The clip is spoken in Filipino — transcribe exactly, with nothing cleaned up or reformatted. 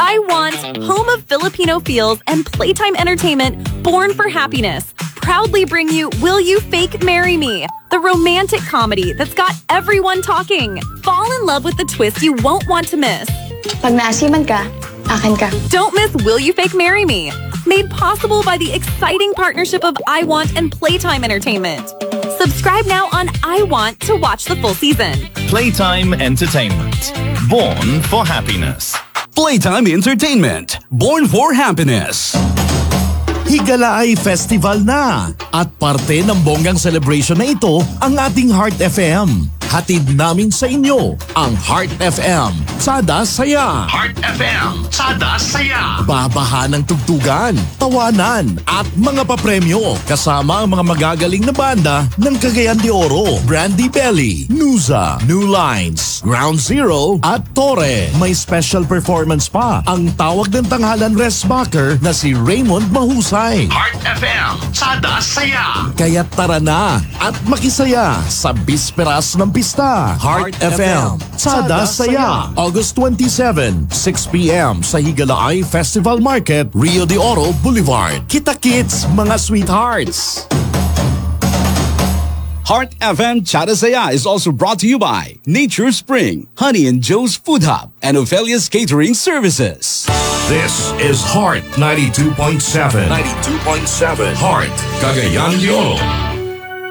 I Want, home of Filipino feels and playtime entertainment born for happiness, proudly bring you Will You Fake Marry Me, the romantic comedy that's got everyone talking. Fall in love with the twist you won't want to miss. Pag naasiman ka, akin ka. Don't miss Will You Fake Marry Me, made possible by the exciting partnership of I Want and Playtime Entertainment. Subscribe now on I Want to watch the full season. Playtime Entertainment, born for happiness. Playtime Entertainment, born for happiness. Higalaay Festival na at parte ng bonggang celebration na ito ang ating Heart F M. Hatid namin sa inyo ang Heart F M, Sada Saya. Heart F M, Sada Saya. Babaha ng tugtugan, tawanan at mga papremyo kasama ang mga magagaling na banda ng Cagayan de Oro, Brandy Belly, Nuza, New Lines, Ground Zero at Torre. May special performance pa ang tawag ng tanghalan Resbacker na si Raymond Mahusay. Heart F M, Sada Saya. Kaya tara na at makisaya sa bisperas ng pista. Heart F M, Sada Saya. August twenty-seven, six p m sa Higalaay Festival Market, Rio de Oro Boulevard. Kita-kits mga sweethearts! Heart F M Sada Saya is also brought to you by Nature Spring, Honey and Joe's Food Hub, and Ophelia's Catering Services. This is Heart ninety-two point seven. ninety-two point seven Heart, Cagayan de Oro.